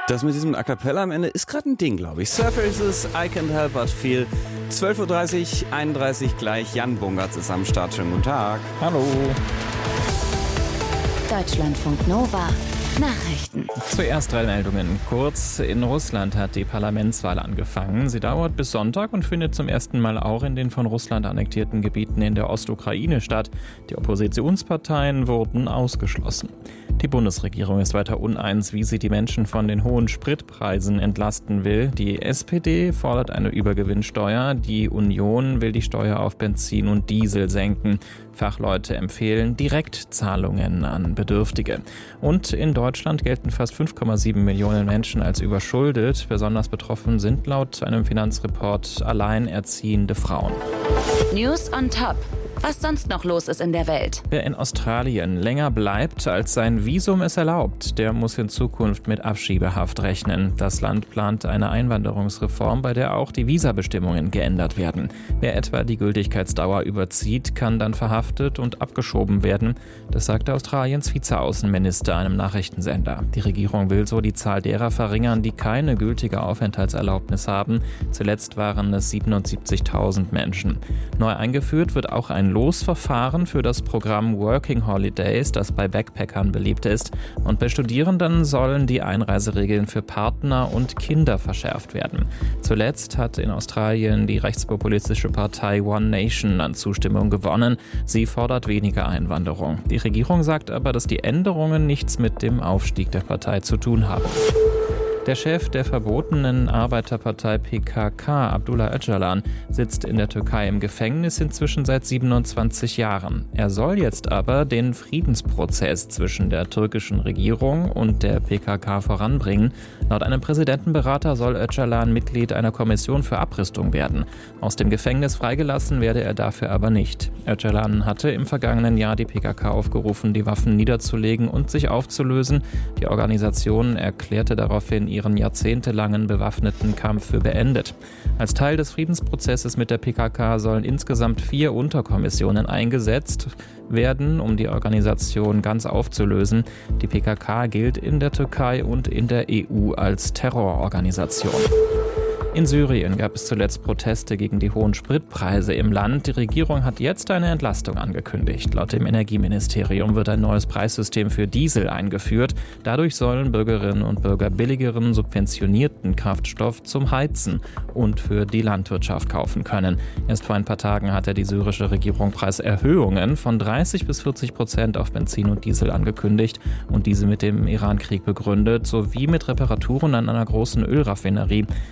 Das mit diesem A Cappella am Ende ist gerade ein Ding, glaube ich. Surfer ist es, I Can't Help But Feel. 12.30 Uhr, 31 gleich. Jan Bungertz ist am Start. Schönen guten Tag. Hallo. Deutschlandfunk Nova. Nachrichten. Zuerst 3 Meldungen. Kurz, in Russland hat die Parlamentswahl angefangen. Sie dauert bis Sonntag und findet zum ersten Mal auch in den von Russland annektierten Gebieten in der Ostukraine statt. Die Oppositionsparteien wurden ausgeschlossen. Die Bundesregierung ist weiter uneins, wie sie die Menschen von den hohen Spritpreisen entlasten will. Die SPD fordert eine Übergewinnsteuer. Die Union will die Steuer auf Benzin und Diesel senken. Fachleute empfehlen Direktzahlungen an Bedürftige. Und in Deutschland gelten fast 5,7 Millionen Menschen als überschuldet. Besonders betroffen sind laut einem Finanzreport alleinerziehende Frauen. News on Top. Was sonst noch los ist in der Welt. Wer in Australien länger bleibt, als sein Visum es erlaubt, der muss in Zukunft mit Abschiebehaft rechnen. Das Land plant eine Einwanderungsreform, bei der auch die Visabestimmungen geändert werden. Wer etwa die Gültigkeitsdauer überzieht, kann dann verhaftet und abgeschoben werden. Das sagte Australiens Vizeaußenminister einem Nachrichtensender. Die Regierung will so die Zahl derer verringern, die keine gültige Aufenthaltserlaubnis haben. Zuletzt waren es 77.000 Menschen. Neu eingeführt wird auch ein Losverfahren für das Programm Working Holidays, das bei Backpackern beliebt ist. Und bei Studierenden sollen die Einreiseregeln für Partner und Kinder verschärft werden. Zuletzt hat in Australien die rechtspopulistische Partei One Nation an Zustimmung gewonnen. Sie fordert weniger Einwanderung. Die Regierung sagt aber, dass die Änderungen nichts mit dem Aufstieg der Partei zu tun haben. Der Chef der verbotenen Arbeiterpartei PKK, Abdullah Öcalan, sitzt in der Türkei im Gefängnis inzwischen seit 27 Jahren. Er soll jetzt aber den Friedensprozess zwischen der türkischen Regierung und der PKK voranbringen. Laut einem Präsidentenberater soll Öcalan Mitglied einer Kommission für Abrüstung werden. Aus dem Gefängnis freigelassen werde er dafür aber nicht. Öcalan hatte im vergangenen Jahr die PKK aufgerufen, die Waffen niederzulegen und sich aufzulösen. Die Organisation erklärte daraufhin ihren jahrzehntelangen bewaffneten Kampf für beendet. Als Teil des Friedensprozesses mit der PKK sollen insgesamt 4 Unterkommissionen eingesetzt werden, um die Organisation ganz aufzulösen. Die PKK gilt in der Türkei und in der EU als Terrororganisation. In Syrien gab es zuletzt Proteste gegen die hohen Spritpreise im Land. Die Regierung hat jetzt eine Entlastung angekündigt. Laut dem Energieministerium wird ein neues Preissystem für Diesel eingeführt. Dadurch sollen Bürgerinnen und Bürger billigeren, subventionierten Kraftstoff zum Heizen und für die Landwirtschaft kaufen können. Erst vor ein paar Tagen hatte die syrische Regierung Preiserhöhungen von 30-40% auf Benzin und Diesel angekündigt und diese mit dem Irankrieg begründet, sowie mit Reparaturen an einer großen Ölraffinerie.